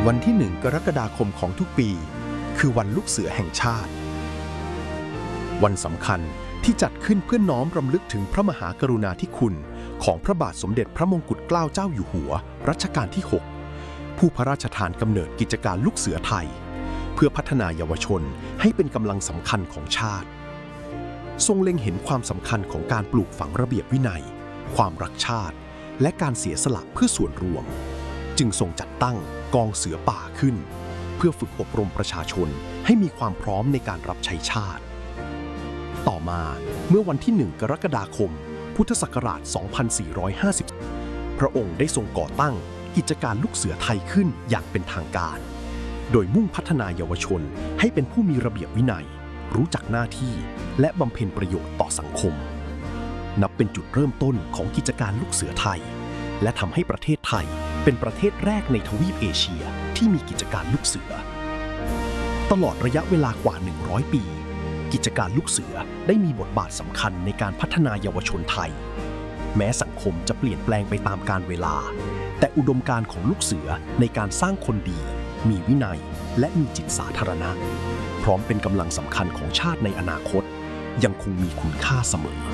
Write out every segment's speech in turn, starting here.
วันที่1 กรกฎาคมของทุกปีคือวันลูกเสือแห่งชาติวันสำคัญที่จัดขึ้นเพื่อน้อมรำลึกถึงพระมหากรุณาธิคุณของพระบาทสมเด็จพระมงกุฎเกล้าเจ้าอยู่หัวรัชกาลที่ 6ผู้พระราชทานกำเนิดกิจการลูกเสือไทยเพื่อพัฒนาเยาวชนให้เป็นกำลังสำคัญของชาติทรงเล็งเห็นความสำคัญของการปลูกฝังระเบียบวินัยความรักชาติและการเสียสละเพื่อส่วนรวมจึงทรงจัดตั้งกองเสือป่าขึ้นเพื่อฝึกอบรมประชาชนให้มีความพร้อมในการรับใช้ชาติต่อมาเมื่อวันที่1 กรกฎาคมพุทธศักราช 2450 พระองค์ได้ทรงก่อตั้งกิจการลูกเสือไทยขึ้นอย่างเป็นทางการโดยมุ่งพัฒนาเยาวชนให้เป็นผู้มีระเบียบวินัยรู้จักหน้าที่และบำเพ็ญประโยชน์ต่อสังคมนับเป็นจุดเริ่มต้นของกิจการลูกเสือไทยและทำให้ประเทศไทยเป็นประเทศแรกในทวีปเอเชียที่มีกิจการลูกเสือตลอดระยะเวลากว่า 100 ปีกิจการลูกเสือได้มีบทบาทสำคัญในการพัฒนาเยาวชนไทยแม้สังคมจะเปลี่ยนแปลงไปตามกาลเวลาแต่อุดมการณ์ของลูกเสือในการสร้างคนดีมีวินัยและมีจิตสาธารณะพร้อมเป็นกำลังสำคัญของชาติในอนาคตยังคงมีคุณค่าเสมอ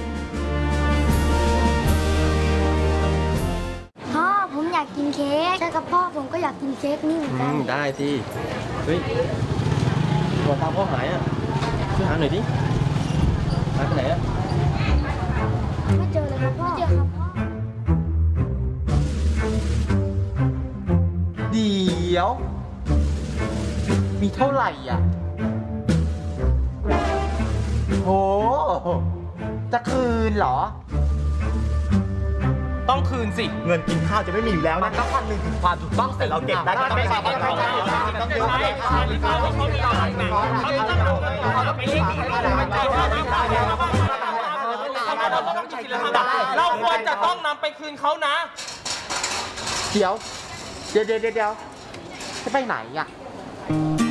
พ่อผมอยากกินเค้กใช่ครับพ่อผมก็อยากกินเค้กนี่เหมือนกันได้สิเฮ้ยรองเท้าพ่อหายอ่ะช่วยหาหน่อยดิหายไปไหนอ่ะไม่เจอเลยครับพ่อไม่เจอครับพ่อเดี๋ยวมีเท่าไหร่อ่ะโหจะคืนเหรอต้องคืนสิเงินกินข้าวจะไม่มีอยู่แล้วนะก็1,000ถึงความถูกต้องแต่เราเก็บได้ก็ต้องไปเราควรจะต้องนำไปคืนเขานะเดี๋ยวจะไปไหนอ่ะ